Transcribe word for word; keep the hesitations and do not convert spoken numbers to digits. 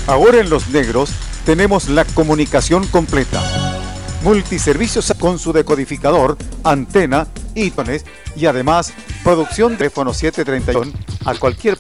Ahora en Los Negros tenemos la comunicación completa. Multiservicios con su decodificador, antena y tones, y además producción de teléfono siete treinta y uno a cualquier